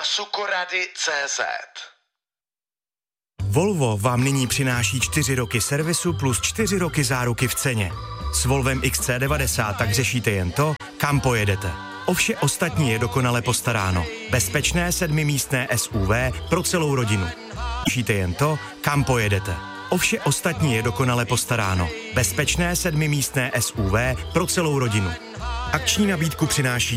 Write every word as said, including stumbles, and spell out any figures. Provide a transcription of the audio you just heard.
sukorady tečka cé zet. Volvo vám nyní přináší čtyři roky servisu plus čtyři roky záruky v ceně. S Volvem X C devadesát tak řešíte jen to, kam pojedete. O vše ostatní je dokonale postaráno. Bezpečné sedmimístné S U V pro celou rodinu. Řešíte jen to, kam pojedete. O vše ostatní je dokonale postaráno. Bezpečné sedmimístné S U V pro celou rodinu. Akční nabídku přináší